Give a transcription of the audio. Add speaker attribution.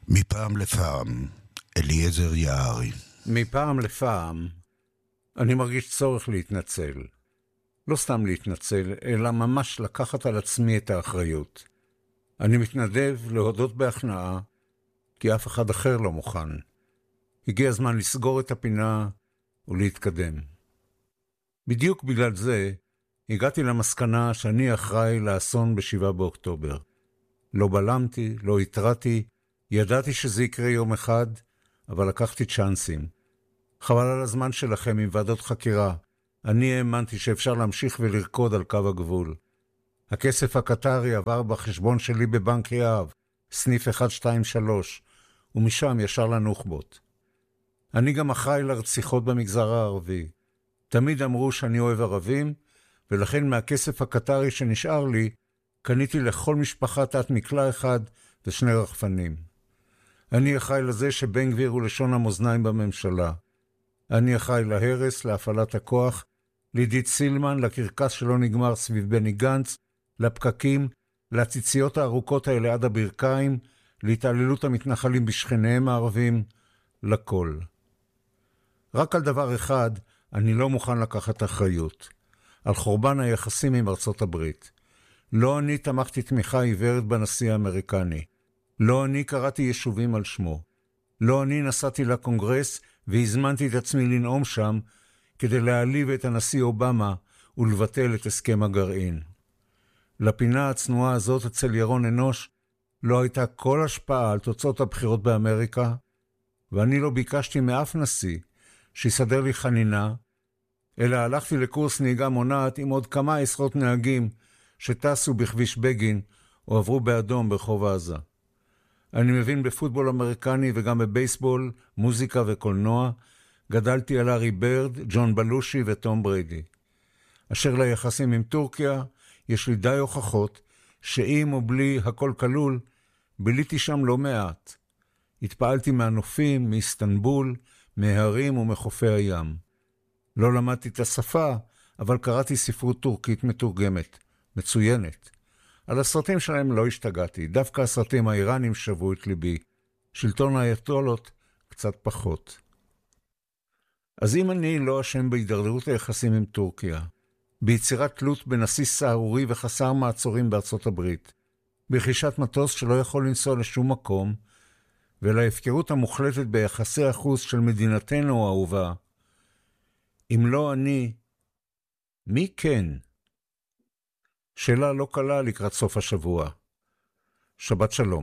Speaker 1: מפעם לפעם, אליעזר יערי.
Speaker 2: מפעם לפעם, אני מרגיש צורך להתנצל. לא סתם להתנצל, אלא ממש לקחת על עצמי את האחריות. אני מתנדב להודות בהכנעה, כי אף אחד אחר לא מוכן. הגיע הזמן לסגור את הפינה ולהתקדם. בדיוק בגלל זה, הגעתי למסקנה שאני אחראי לאסון ב7 באוקטובר. לא בלמתי, לא התרעתי, ידעתי שזה יקרה יום אחד, אבל לקחתי צ'אנסים. חבל על הזמן שלכם עם ועדות חקירה. אני האמנתי שאפשר להמשיך ולרקוד על קו הגבול. הכסף הקטרי עבר בחשבון שלי בבנק יהב, סניף 123, ומשם ישר לנוח'בות. אני גם אחראי לרציחות במגזר הערבי. תמיד אמרו שאני אוהב ערבים, ולכן מהכסף הקטרי שנשאר לי, קניתי לכל משפחה תת מקלע אחד ושני רחפנים. אני אחראי לזה שבן גביר הוא לשון המאזניים בממשלה. אני אחראי להרס, להפעלת הכוח, לידית סילמן, לקרקס שלא נגמר סביב בני גנץ, לפקקים, לציציות הארוכות האלה עד הברכיים, להתעללות המתנחלים בשכניהם הערבים, לכל. רק על דבר אחד אני לא מוכן לקחת אחריות, על חורבן היחסים עם ארצות הברית. לא אני תמכתי תמיכה עיוורת בנשיא האמריקני. לא אני קראתי יישובים על שמו. לא אני נסעתי לקונגרס והזמנתי את עצמי לנאום שם כדי להעליב את הנשיא אובמה ולבטל את הסכם הגרעין. לפינה הצנועה הזאת אצל ירון אנוש לא הייתה כל השפעה על תוצאות הבחירות באמריקה, ואני לא ביקשתי מאף נשיא שיסדר לי חנינה, אלא הלכתי לקורס נהיגה מונעת עם עוד כמה עשרות נהגים שטסו בכביש בגין או עברו באדום ברחוב עזה. אני מבין בפוטבול אמריקני וגם בבייסבול, מוזיקה וקולנוע. גדלתי על ארי ברד, ג'ון בלושי וטום בריידי. אשר ליחסים עם טורקיה, יש לי די הוכחות שאם או בלי הכל כלול, ביליתי שם לא מעט. התפעלתי מהנופים, מאיסטנבול, מההרים ומחופי הים. לא למדתי את השפה, אבל קראתי ספרות טורקית מתורגמת, מצוינת. על הסרטים שלהם לא השתגעתי, דווקא הסרטים האיראנים שבו את ליבי. שלטון האייתולות קצת פחות. אז אם אני לא אשם בהידרדרות היחסים עם טורקיה, ביצירת תלות בנשיא סהרורי וחסר מעצורים בארצות הברית, ברכישת מטוס שלא יכול לנסוע לשום מקום, ולהפקרות המוחלטת ביחסי החוץ של מדינתנו האהובה, אם לא אני, מי כן? שאלה לא קלה לקראת סוף השבוע. שבת שלום.